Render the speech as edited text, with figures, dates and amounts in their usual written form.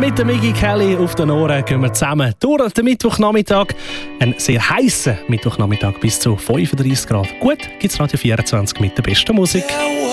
mit der Miggy Kelly auf den Ohren gehen wir zusammen durch den Mittwochnachmittag. Ein sehr heißer Mittwochnachmittag bis zu 35 Grad. Gut, gibt's Radio 24 mit der besten Musik.